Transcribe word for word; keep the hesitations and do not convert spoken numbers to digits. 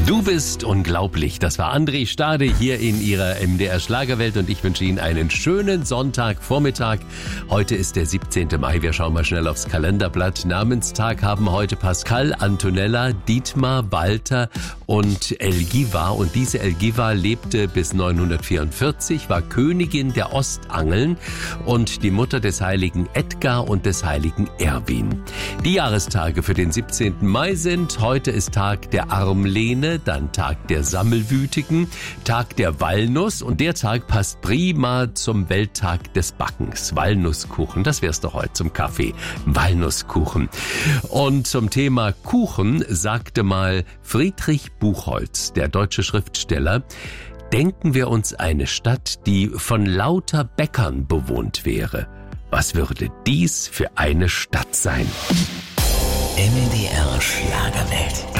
Du bist unglaublich. Das war André Stade hier in ihrer M D R Schlagerwelt und ich wünsche Ihnen einen schönen Sonntagvormittag. Heute ist der siebzehnte Mai. Wir schauen mal schnell aufs Kalenderblatt. Namenstag haben heute Pascal, Antonella, Dietmar, Walter und Elgiva. Und diese Elgiva lebte bis neunhundertvierundvierzig, war Königin der Ostangeln und die Mutter des heiligen Edgar und des heiligen Erwin. Die Jahrestage für den siebzehnten Mai sind: heute ist Tag der Armlehne, dann Tag der Sammelwütigen, Tag der Walnuss und der Tag passt prima zum Welttag des Backens. Walnusskuchen, das wär's doch heute zum Kaffee. Walnusskuchen. Und zum Thema Kuchen sagte mal Friedrich Buchholz, der deutsche Schriftsteller: denken wir uns eine Stadt, die von lauter Bäckern bewohnt wäre. Was würde dies für eine Stadt sein? M D R Schlagerwelt.